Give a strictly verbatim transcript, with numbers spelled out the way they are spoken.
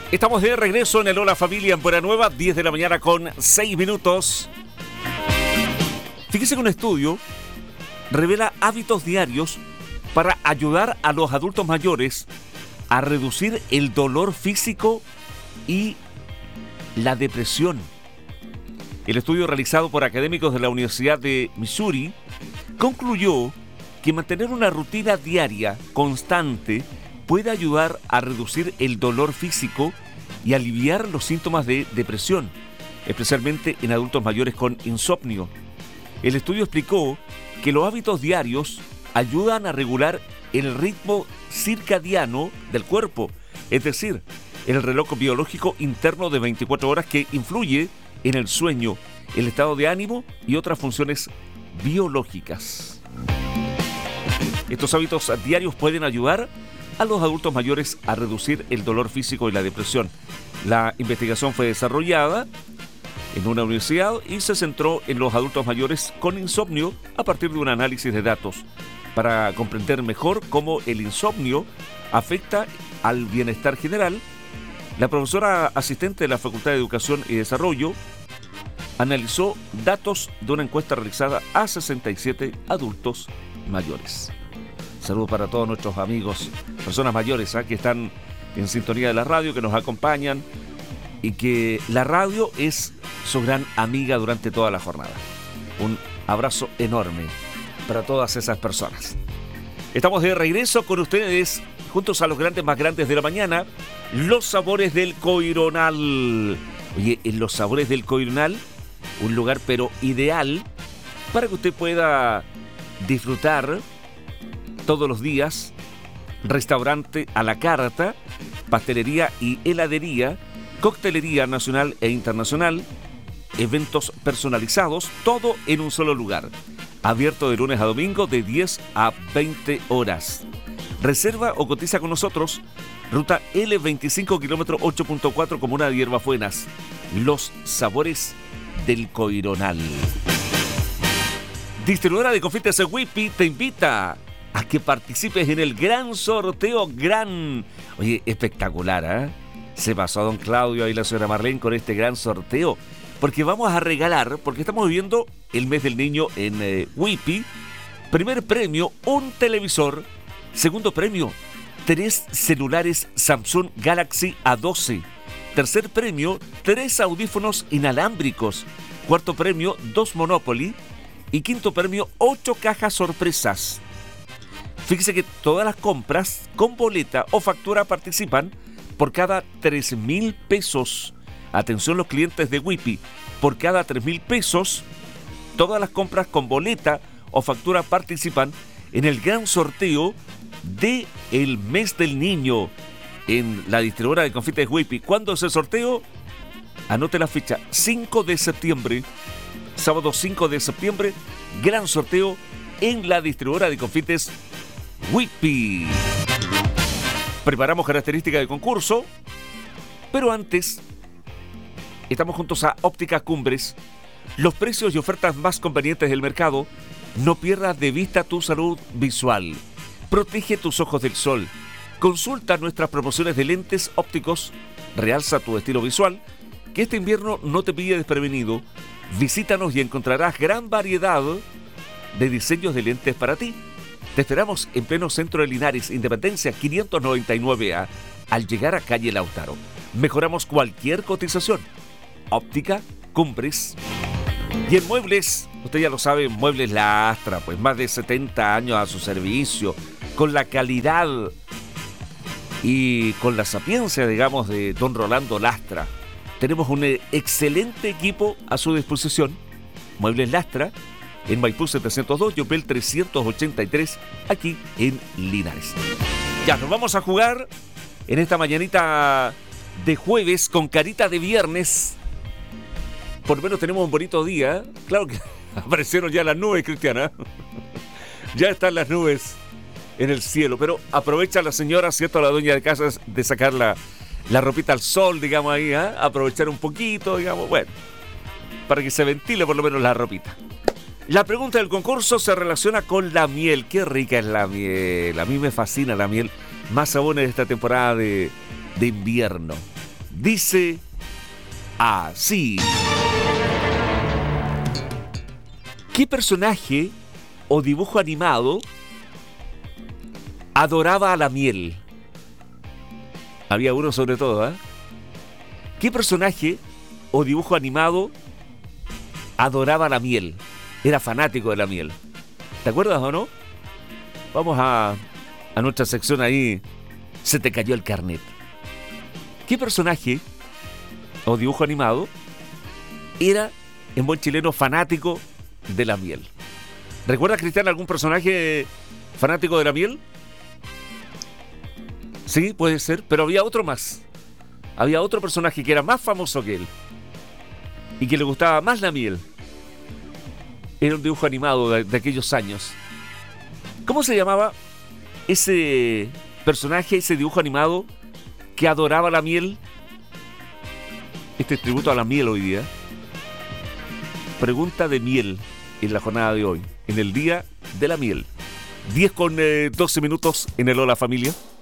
Estamos de regreso en el Hola Familia en Buena Nueva, diez de la mañana con seis minutos. Fíjese que un estudio revela hábitos diarios para ayudar a los adultos mayores a reducir el dolor físico y la depresión. El estudio realizado por académicos de la Universidad de Missouri concluyó que mantener una rutina diaria constante puede ayudar a reducir el dolor físico y aliviar los síntomas de depresión, especialmente en adultos mayores con insomnio. El estudio explicó que los hábitos diarios ayudan a regular el ritmo circadiano del cuerpo, es decir, el reloj biológico interno de veinticuatro horas que influye en el sueño, el estado de ánimo y otras funciones biológicas. Estos hábitos diarios pueden ayudar a los adultos mayores a reducir el dolor físico y la depresión. La investigación fue desarrollada en una universidad y se centró en los adultos mayores con insomnio a partir de un análisis de datos para comprender mejor cómo el insomnio afecta al bienestar general. La profesora asistente de la Facultad de Educación y Desarrollo analizó datos de una encuesta realizada a sesenta y siete adultos mayores. Saludos para todos nuestros amigos, personas mayores ¿eh? que están en sintonía de la radio, que nos acompañan y que la radio es su gran amiga durante toda la jornada. Un abrazo enorme para todas esas personas. Estamos de regreso con ustedes, juntos a los grandes más grandes de la mañana, los sabores del Coironal. Oye, en los sabores del Coironal, un lugar pero ideal para que usted pueda disfrutar todos los días, restaurante a la carta, pastelería y heladería, coctelería nacional e internacional, eventos personalizados, todo en un solo lugar. Abierto de lunes a domingo de diez a veinte horas. Reserva o cotiza con nosotros. Ruta L veinticinco, kilómetro ocho punto cuatro, comuna de Hierbafuenas. Los sabores del Coironal. Distribuidora de confites Whippy te invita a que participes en el gran sorteo, gran, oye, espectacular, ¿eh? Se pasó a don Claudio y la señora Marlene con este gran sorteo, porque vamos a regalar, porque estamos viviendo el mes del niño en eh, Whippy. Primer premio, un televisor. Segundo premio, tres celulares Samsung Galaxy A doce. Tercer premio, tres audífonos inalámbricos. Cuarto premio, dos Monopoly. Y quinto premio, ocho cajas sorpresas. Fíjese que todas las compras con boleta o factura participan por cada tres mil pesos. Atención los clientes de Whippy, por cada tres mil pesos, todas las compras con boleta o factura participan en el gran sorteo de el mes del niño en la distribuidora de confites Whippy. ¿Cuándo es el sorteo? Anote la fecha, cinco de septiembre, sábado cinco de septiembre, gran sorteo en la distribuidora de confites Whippy. Preparamos características de concurso, pero antes estamos juntos a Óptica Cumbres. Los precios y ofertas más convenientes del mercado. No pierdas de vista tu salud visual. Protege tus ojos del sol. Consulta nuestras promociones de lentes ópticos. Realza tu estilo visual. Que este invierno no te pille desprevenido. Visítanos y encontrarás gran variedad de diseños de lentes para ti. Te esperamos en pleno centro de Linares, Independencia quinientos noventa y nueve A, al llegar a calle Lautaro. Mejoramos cualquier cotización. Óptica Cumbres. Y en muebles, usted ya lo sabe, Muebles Lastra, pues más de setenta años a su servicio, con la calidad y con la sapiencia, digamos, de don Rolando Lastra. Tenemos un excelente equipo a su disposición. Muebles Lastra, en Maipú setecientos dos y Opel trescientos ochenta y tres, aquí en Linares. Ya, nos vamos a jugar en esta mañanita de jueves con carita de viernes. Por lo menos tenemos un bonito día. Claro que aparecieron ya las nubes, Cristiana. Ya están las nubes en el cielo, pero aprovecha la señora, ¿cierto? La dueña de casa de sacar la, la ropita al sol, digamos ahí, ¿eh? Aprovechar un poquito, digamos, bueno, para que se ventile por lo menos la ropita. La pregunta del concurso se relaciona con la miel. Qué rica es la miel. A mí me fascina la miel. Más aún en esta temporada de, de invierno. dice así. ¿Qué personaje o dibujo animado adoraba a la miel? Había uno sobre todo, ¿eh? ¿Qué personaje o dibujo animado adoraba la miel? Era fanático de la miel. ¿Te acuerdas o no? Vamos a, a nuestra sección ahí. Se te cayó el carnet. ¿Qué personaje o dibujo animado era, en buen chileno, fanático de la miel? ¿Recuerdas, Cristian, algún personaje fanático de la miel? Sí, puede ser, pero había otro más. Había otro personaje que era más famoso que él y que le gustaba más la miel. Era un dibujo animado de, de aquellos años. ¿Cómo se llamaba ese personaje, ese dibujo animado que adoraba la miel? Este es tributo a la miel hoy día. Pregunta de miel en la jornada de hoy, en el Día de la Miel. diez con doce minutos en el Hola Familia.